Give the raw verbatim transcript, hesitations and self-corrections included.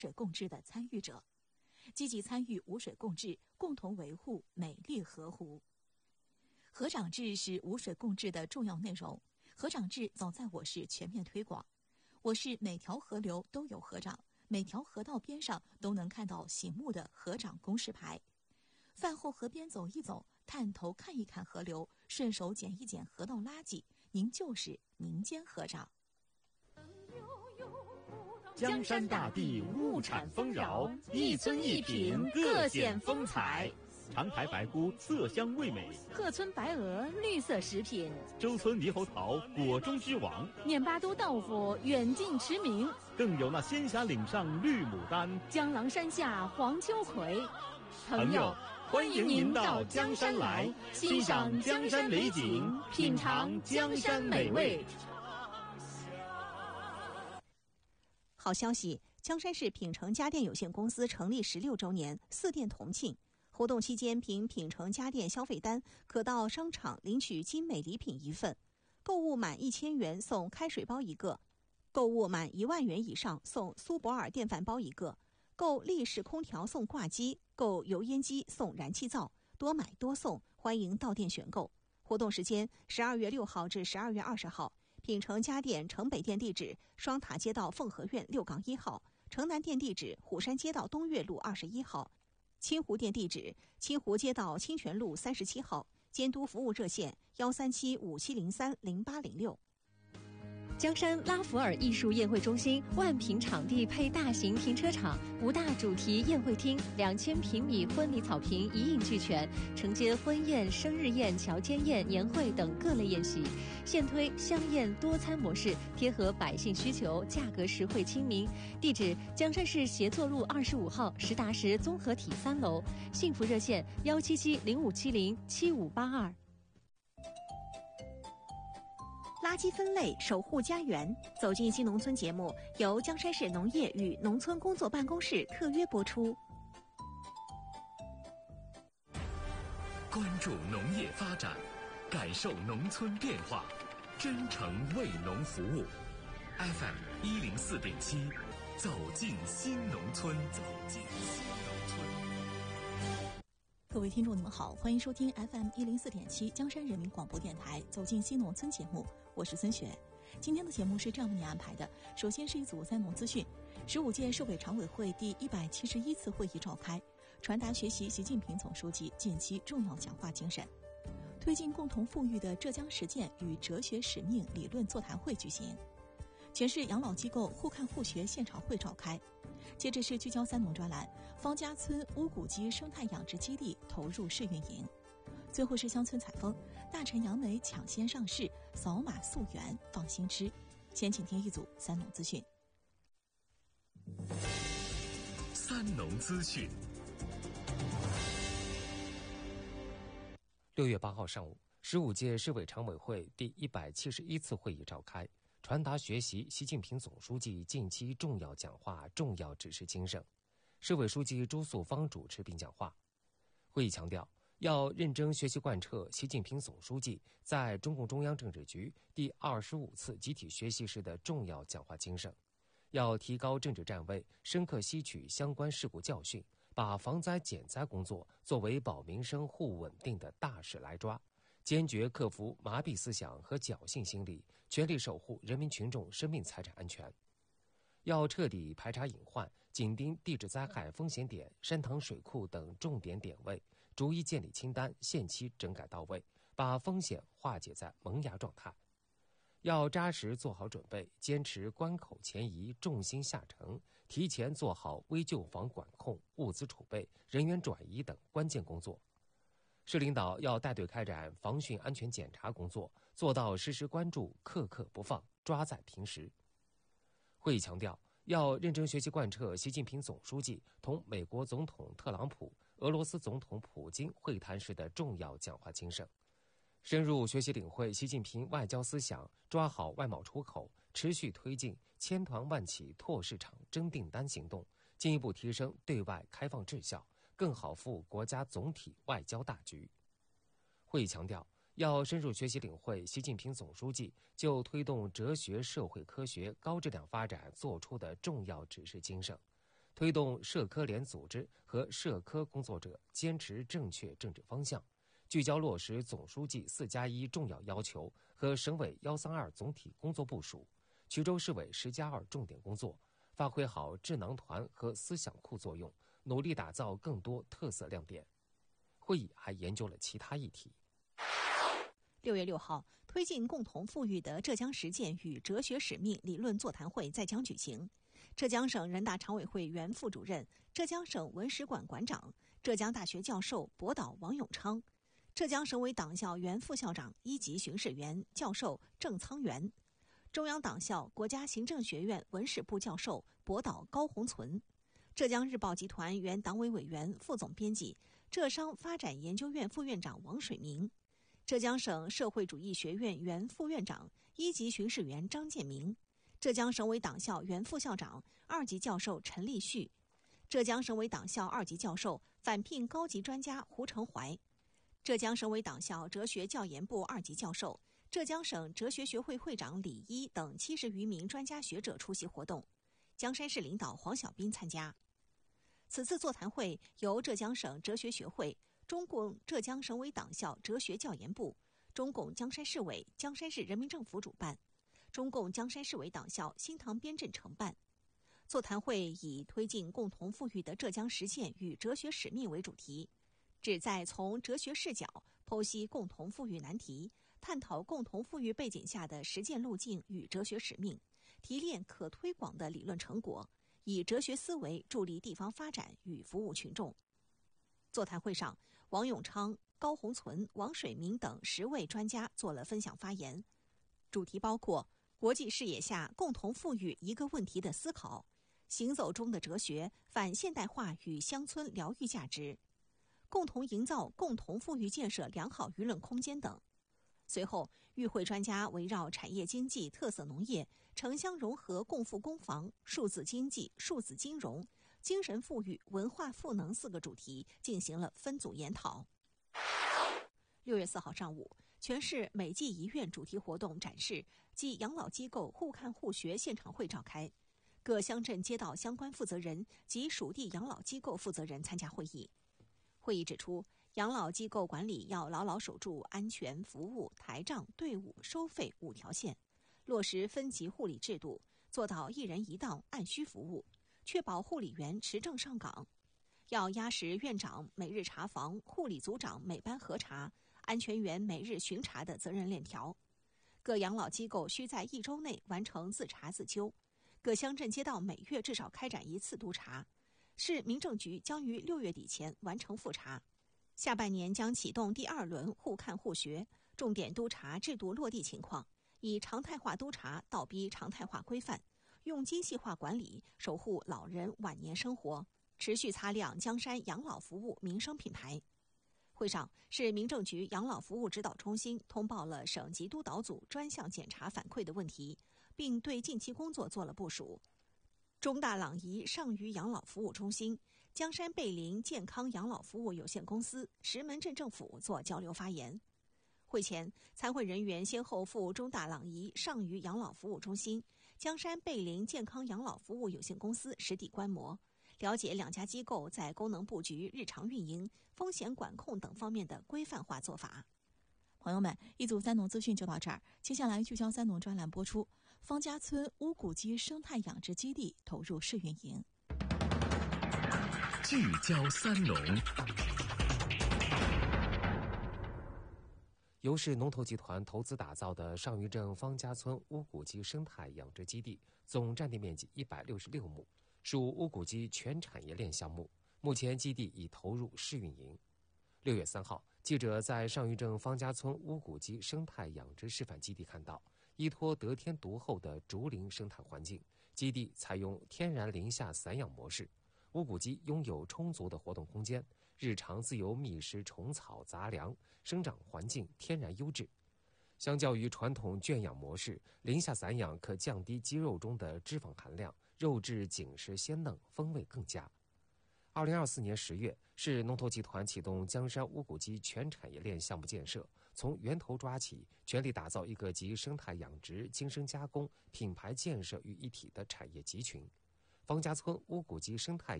水共治的参与者，积极参与无水共治，共同维护美丽河湖。河长制是无水共治的重要内容。河长制早在我市全面推广，我市每条河流都有河长，每条河道边上都能看到醒目的河长公示牌。饭后河边走一走，探头看一看河流，顺手捡一捡河道垃圾，您就是民间河长。 江山大地物产丰饶，一村一品各显风采。长台白菇色香味美， 鹤村白鹅绿色食品， 周村猕猴桃果中之王， 念巴都豆腐远近驰名， 更有那仙霞岭上绿牡丹， 江郎山下黄秋葵。 朋友，欢迎您到江山来，欣赏江山美景，品尝江山美味。 好消息，江山市品城家电有限公司成立十六周年，四店同庆。活动期间，凭品城家电消费单，可到商场领取精美礼品一份，购物满一千元送开水包一个，购物满一万元以上送苏泊尔电饭煲一个，购立式空调送挂机，购油烟机送燃气灶，多买多送，欢迎到店选购。活动时间：十二月六号至十二月二十号。品城家电城北店地址：双塔街道凤和苑六杠一号，城南店地址：虎山街道东岳路二十一号。清湖店地址：清湖街道清泉路三十七号，监督服务热线：幺三七五七零三零八零六。 江山拉弗尔艺术宴会中心万平场地配大型停车场，五大主题宴会厅，两千平米婚礼草坪一应俱全，承接婚宴、生日宴、乔迁宴、年会等各类宴席。现推香宴多餐模式，贴合百姓需求，价格实惠亲民。地址：江山市协作路二十五号实达实综合体三楼。幸福热线：幺七七零五七零七五八二。 垃圾分类，守护家园。走进新农村节目由江山市农业与农村工作办公室特约播出。 关注农业发展，感受农村变化，真诚为农服务。F M 一零四点七，走进新农村，走进新农村。 各位听众，你们好，欢迎收听 F M 一零四点七江山人民广播电台走进新农村节目，我是孙雪。今天的节目是这样为你安排的：首先是一组三农资讯。十五届市委常委会第一百七十一次会议召开，传达学习习近平总书记近期重要讲话精神。推进共同富裕的浙江实践与哲学使命理论座谈会举行。全市养老机构互看互学现场会召开。接着是聚焦三农专栏，方家村乌骨鸡生态养殖基地投入试运营。最后是乡村采风，大陈杨梅抢先上市，扫码溯源放心吃。先请听一组三农资讯。 三农资讯。 六月八号上午，十五届市委常委会第一百七十一次会议召开，传达学习习近平总书记近期重要讲话、重要指示精神。市委书记朱素芳主持并讲话。会议强调，要认真学习贯彻习近平总书记在中共中央政治局第二十五次集体学习时的重要讲话精神，要提高政治站位，深刻吸取相关事故教训，把防灾减灾工作作为保民生护稳定的大事来抓，坚决克服麻痹思想和侥幸心理，全力守护人民群众生命财产安全。要彻底排查隐患，紧盯地质灾害风险点、山塘水库等重点点位，逐一建立清单，限期整改到位，把风险化解在萌芽状态。要扎实做好准备，坚持关口前移、重心下沉，提前做好危救防管控、物资储备、人员转移等关键工作。市领导要带队开展防汛安全检查工作，做到时时关注、刻刻不放、抓在平时。会议强调，要认真学习贯彻习近平总书记同美国总统特朗普、俄罗斯总统普京会谈时的重要讲话精神，深入学习领会习近平外交思想，抓好外贸出口，持续推进千团万企拓市场争订单行动，进一步提升对外开放质效，更好服务国家总体外交大局。会议强调，要深入学习领会习近平总书记就推动哲学社会科学高质量发展作出的重要指示精神， 推动社科联组织和社科工作者坚持正确政治方向，聚焦落实总书记四加一重要要求和省委幺三二总体工作部署，衢州市委十加二重点工作，发挥好智囊团和思想库作用，努力打造更多特色亮点。会议还研究了其他议题。 六月六号，推进共同富裕的浙江实践与哲学使命理论座谈会在江举行。浙江省人大常委会原副主任、浙江省文史馆馆长、浙江大学教授博导王永昌，浙江省委党校原副校长、一级巡视员教授郑苍元，中央党校国家行政学院文史部教授博导高宏存，浙江日报集团原党委委员、副总编辑、浙商发展研究院副院长王水明，浙江省社会主义学院原副院长、一级巡视员张建明，浙江省委党校原副校长、二级教授陈立旭，浙江省委党校二级教授、返聘高级专家胡成怀，浙江省委党校哲学教研部二级教授、浙江省哲学学会会长李一等七十余名专家学者出席活动，江山市领导黄小斌参加。此次座谈会由浙江省哲学学会、中共浙江省委党校哲学教研部、中共江山市委、江山市人民政府主办，中共江山市委党校新塘编镇承办。座谈会以推进共同富裕的浙江实践与哲学使命为主题，旨在从哲学视角剖析共同富裕难题，探讨共同富裕背景下的实践路径与哲学使命，提炼可推广的理论成果，以哲学思维助力地方发展与服务群众。座谈会上，王永昌、高宏存、王水明等十位专家做了分享发言，主题包括国际视野下共同富裕一个问题的思考、行走中的哲学、反现代化与乡村疗愈价值、共同营造共同富裕建设良好舆论空间等。随后，与会专家围绕产业经济、特色农业、城乡融合共富共防、数字经济、数字金融、精神富裕、文化赋能四个主题进行了分组研讨。六月四号上午，全市美济医院主题活动展示暨养老机构互看互学现场会召开，各乡镇街道相关负责人及属地养老机构负责人参加会议。会议指出，养老机构管理要牢牢守住安全、服务、台账、队伍、收费五条线，落实分级护理制度，做到一人一档、按需服务，确保护理员持证上岗。要压实院长每日查房、护理组长每班核查、安全员每日巡查的责任链条。各养老机构需在一周内完成自查自纠，各乡镇街道每月至少开展一次督查。市民政局将于六月底前完成复查。下半年将启动第二轮互看互学，重点督查制度落地情况，以常态化督查倒逼常态化规范，用精细化管理守护老人晚年生活，持续擦亮江山养老服务民生品牌。会上，市民政局养老服务指导中心通报了省级督导组专项检查反馈的问题，并对近期工作做了部署。中大朗怡上虞养老服务中心、江山贝林健康养老服务有限公司、石门镇政府做交流发言。会前，参会人员先后赴中大朗怡上虞养老服务中心、江山贝林健康养老服务有限公司实地观摩，了解两家机构在功能布局、日常运营、风险管控等方面的规范化做法。 朋友们，一组三农资讯就到这儿，接下来聚焦三农专栏播出。方家村乌骨鸡生态养殖基地投入试运营。 聚焦三农。 由市农投集团投资打造的上虞镇方家村乌骨鸡生态养殖基地，总占地面积一百六十六亩，属乌骨鸡全产业链项目。目前基地已投入试运营。六月三号，记者在上虞镇方家村乌骨鸡生态养殖示范基地看到，依托得天独厚的竹林生态环境，基地采用天然林下散养模式，乌骨鸡拥有充足的活动空间，日常自由觅食虫草杂粮，生长环境天然优质。相较于传统圈养模式，林下散养可降低鸡肉中的脂肪含量，肉质紧实鲜嫩，风味更佳。二零二四年十月，市农投集团启动江山乌骨鸡全产业链项目建设，从源头抓起，全力打造一个集生态养殖、精生加工、品牌建设于一体的产业集群。 方家村乌骨鸡生态